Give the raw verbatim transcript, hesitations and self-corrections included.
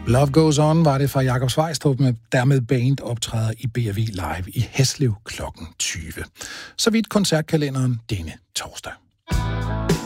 Love Goes On var det fra Jakob Svejstrup med dermed band optræder i B og V Live i Hæslev klokken tyve. Så vidt koncertkalenderen denne torsdag.